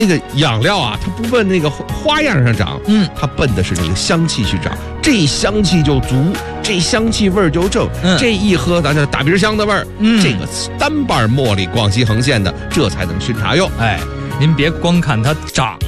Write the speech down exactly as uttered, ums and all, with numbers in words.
那个养料啊，它不奔那个花样上长， 嗯， 它奔的是那个香气去长，这香气就足，这香气味儿就正， 嗯， 这一喝咱就大鼻香的味儿， 嗯， 这个单瓣茉莉，广西横县的，这才能熏茶用。 哎，您别光看它长